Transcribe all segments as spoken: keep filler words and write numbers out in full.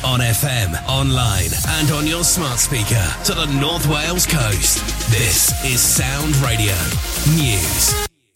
on F M, online and on your smart speaker to the North Wales coast. This is Sound Radio News.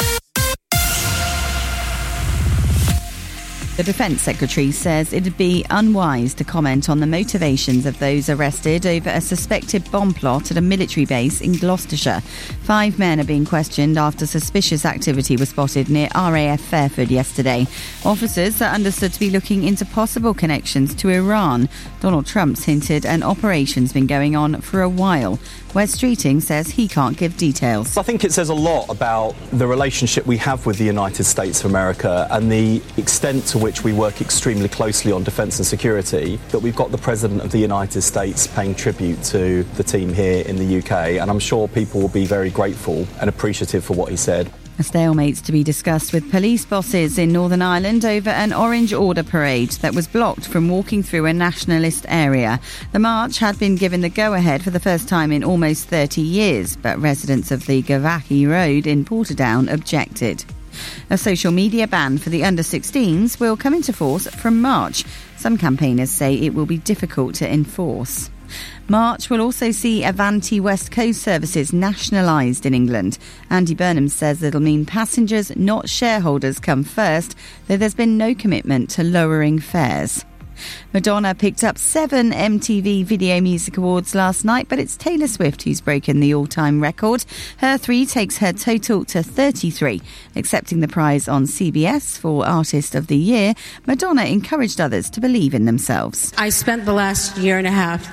The Defence Secretary says it'd be unwise to comment on the motivations of those arrested over a suspected bomb plot at a military base in Gloucestershire. Five men are being questioned after suspicious activity was spotted near R A F Fairford yesterday. Officers are understood to be looking into possible connections to Iran. Donald Trump's hinted an operation's been going on for a while. Wes Streeting says he can't give details. I think it says a lot about the relationship we have with the United States of America and the extent to which we work extremely closely on defence and security, that we've got the President of the United States paying tribute to the team here in the U K, and I'm sure people will be very grateful and appreciative for what he said. A stalemate's to be discussed with police bosses in Northern Ireland over an Orange Order parade that was blocked from walking through a nationalist area. The march had been given the go-ahead for the first time in almost thirty years, but residents of the Gavaki Road in Portadown objected. A social media ban for the under sixteens will come into force from March. Some campaigners say it will be difficult to enforce. March will also see Avanti West Coast services nationalised in England. Andy Burnham says it'll mean passengers, not shareholders, come first, though there's been no commitment to lowering fares. Madonna picked up seven M T V Video Music Awards last night, but it's Taylor Swift who's broken the all-time record. Her three takes her total to thirty-three. Accepting the prize on C B S for Artist of the Year, Madonna encouraged others to believe in themselves. I spent the last year and a half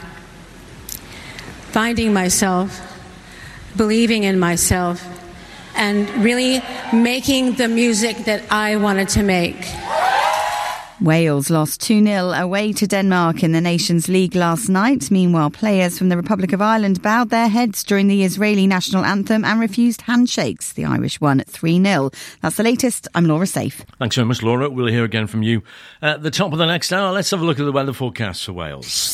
finding myself, believing in myself, and really making the music that I wanted to make. Wales lost two nil away to Denmark in the Nations League last night. Meanwhile, players from the Republic of Ireland bowed their heads during the Israeli national anthem and refused handshakes. The Irish won three nil. That's the latest. I'm Laura Safe. Thanks very much, Laura. We'll hear again from you at the top of the next hour. Let's have a look at the weather forecast for Wales.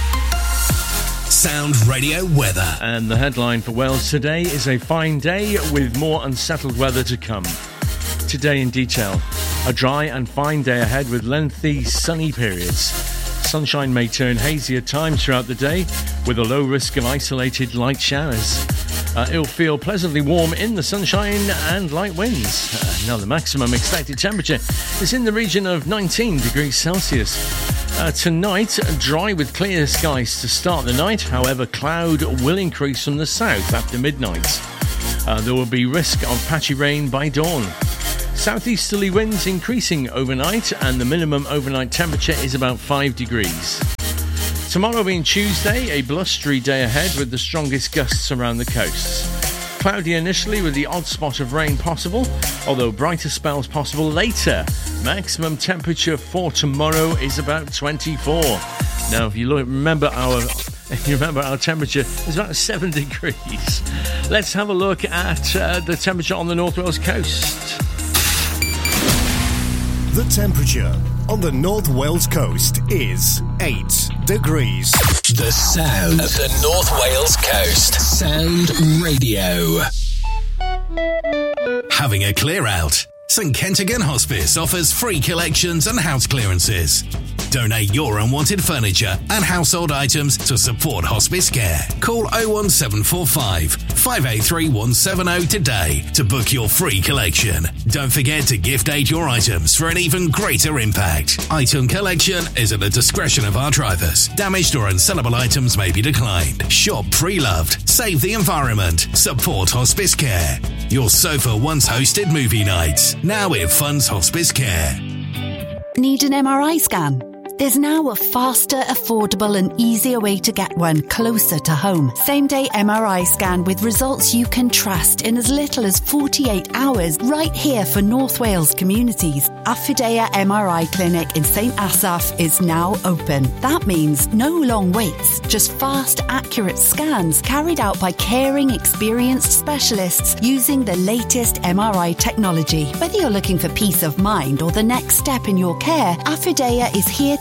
Sound Radio weather. And the headline for Wales today is a fine day with more unsettled weather to come. Today in detail, a dry and fine day ahead with lengthy sunny periods. Sunshine may turn hazy at times throughout the day with a low risk of isolated light showers. Uh, it'll feel pleasantly warm in the sunshine and light winds. Uh, now the maximum expected temperature is in the region of nineteen degrees Celsius. Uh, tonight, dry with clear skies to start the night. However, cloud will increase from the south after midnight. Uh, there will be risk of patchy rain by dawn. Southeasterly winds increasing overnight, and the minimum overnight temperature is about five degrees. Tomorrow being Tuesday, a blustery day ahead with the strongest gusts around the coasts. Cloudy initially with the odd spot of rain possible, although brighter spells possible later. Maximum temperature for tomorrow is about twenty-four. Now, if you look, remember our if you remember our temperature is about seven degrees. Let's have a look at uh, the temperature on the North Wales coast. The temperature on the North Wales coast is eight degrees. The sound of the North Wales coast. Sound Radio. Having a clear out? St Kentigern Hospice offers free collections and house clearances. Donate your unwanted furniture and household items to support hospice care. Call oh one seven four five, five eight three one seven oh today to book your free collection. Don't forget to gift aid your items for an even greater impact. Item collection is at the discretion of our drivers. Damaged or unsellable items may be declined. Shop pre-loved. Save the environment. Support hospice care. Your sofa once hosted movie nights. Now it funds hospice care. Need an M R I scan? There's now a faster, affordable and easier way to get one closer to home. Same-day M R I scan with results you can trust in as little as forty-eight hours right here for North Wales communities. Affidea M R I Clinic in St Asaph is now open. That means no long waits, just fast, accurate scans carried out by caring, experienced specialists using the latest M R I technology. Whether you're looking for peace of mind or the next step in your care, Affidea is here to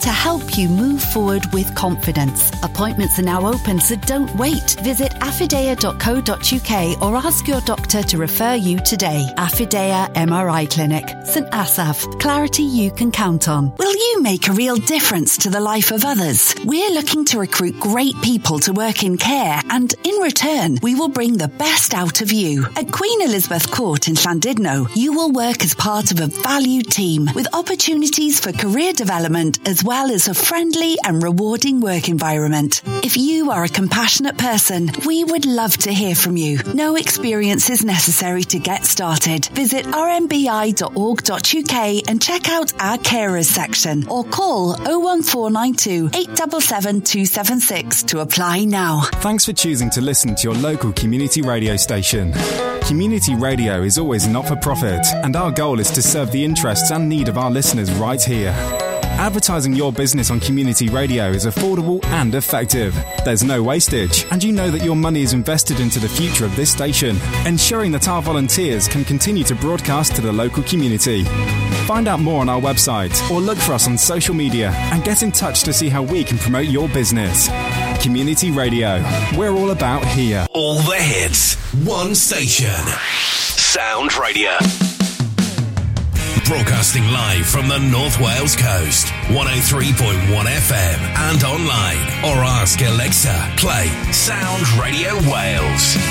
to help you move forward with confidence. Appointments are now open, so don't wait. Visit affidea dot co dot uk or ask your doctor to refer you today. Affidea M R I Clinic, St Asaph. Clarity you can count on. Will you make a real difference to the life of others? We're looking to recruit great people to work in care, and in return, we will bring the best out of you. At Queen Elizabeth Court in Llandudno, you will work as part of a valued team with opportunities for career development as well as a friendly and rewarding work environment. If you are a compassionate person, we would love to hear from you. No experience is necessary to get started. Visit r m b i dot org dot u k and check out our carers section or call oh one four nine two, eight seven seven, two seven six to apply now. Thanks for choosing to listen to your local community radio station. Community radio is always not-for-profit, and our goal is to serve the interests and need of our listeners right here. Advertising your business on community radio is affordable and effective. There's no wastage, and you know that your money is invested into the future of this station, ensuring that our volunteers can continue to broadcast to the local community. Find out more on our website or look for us on social media and get in touch to see how we can promote your business. Community Radio. We're all about here. All the hits. One station. Sound Radio. Broadcasting live from the North Wales coast. one oh three point one F M and online. Or ask Alexa. Play Sound Radio Wales.